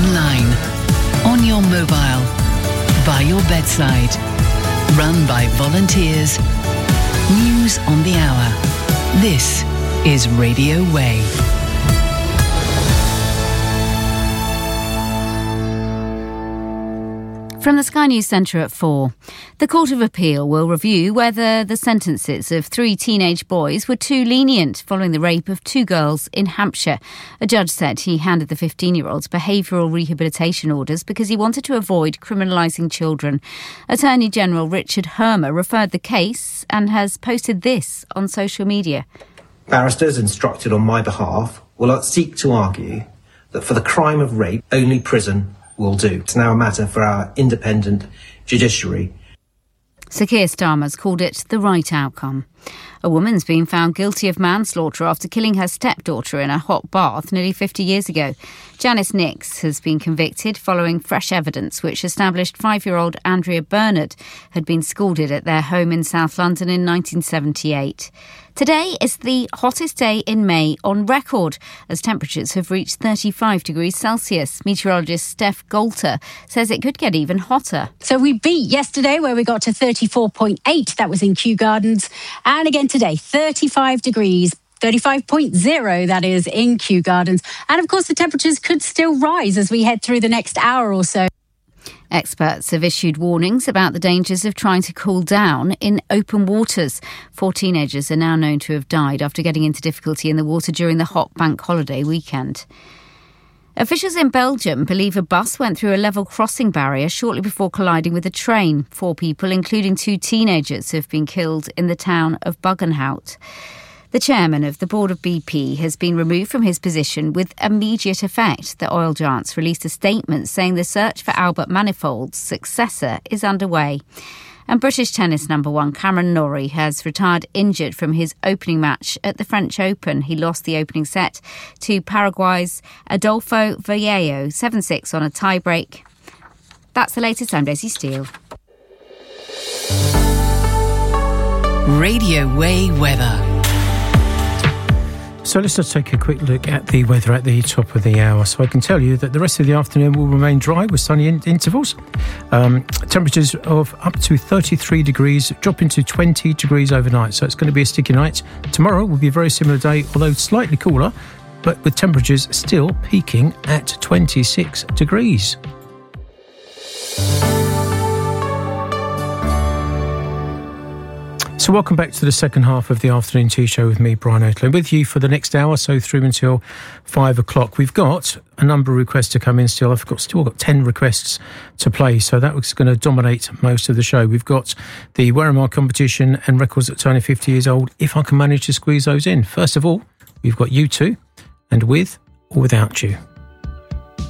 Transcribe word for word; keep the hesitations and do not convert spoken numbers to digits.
online, on your mobile, by your bedside. Run by volunteers. News on the hour. This is Radio Way. From the Sky News Centre at four. The Court of Appeal will review whether the sentences of three teenage boys were too lenient following the rape of two girls in Hampshire. A judge said he handed the fifteen-year-olds behavioural rehabilitation orders because he wanted to avoid criminalising children. Attorney General Richard Hermer referred the case and has posted this on social media. Barristers instructed on my behalf will seek to argue that for the crime of rape, only prison will do. It's now a matter for our independent judiciary. Sir Keir Starmer's called it the right outcome. A woman's been found guilty of manslaughter after killing her stepdaughter in a hot bath nearly fifty years ago. Janice Nix has been convicted following fresh evidence which established five-year-old Andrea Bernard had been scalded at their home in South London in nineteen seventy-eight. Today is the hottest day in May on record, as temperatures have reached thirty-five degrees Celsius. Meteorologist Steph Golter says it could get even hotter. So we beat yesterday where we got to thirty-four point eight. That was in Kew Gardens. And again today, thirty-five degrees. thirty-five point zero, that is, in Kew Gardens. And of course, the temperatures could still rise as we head through the next hour or so. Experts have issued warnings about the dangers of trying to cool down in open waters. Four teenagers are now known to have died after getting into difficulty in the water during the hot bank holiday weekend. Officials in Belgium believe a bus went through a level crossing barrier shortly before colliding with a train. Four people, including two teenagers, have been killed in the town of Buggenhout. The chairman of the board of B P has been removed from his position with immediate effect. The oil giants released a statement saying the search for Albert Manifold's successor is underway. And British tennis number one Cameron Norrie has retired injured from his opening match at the French Open. He lost the opening set to Paraguay's Adolfo Vallejo, seven six on a tie-break. That's the latest. I'm Daisy Steele. Radio Way weather. So let's just take a quick look at the weather at the top of the hour. So I can tell you that the rest of the afternoon will remain dry with sunny in- intervals. Um, temperatures of up to thirty-three degrees, dropping to twenty degrees overnight. So it's going to be a sticky night. Tomorrow will be a very similar day, although slightly cooler, but with temperatures still peaking at twenty-six degrees. So welcome back to the second half of the afternoon tea show with me, Brian Oatley, with you for the next hour, so through until five o'clock. We've got a number of requests to come in still. I've got still got ten requests to play, so that was going to dominate most of the show. We've got the Where Am I competition and records that turning fifty years old, if I can manage to squeeze those in. First of all, we've got U two and With or Without You.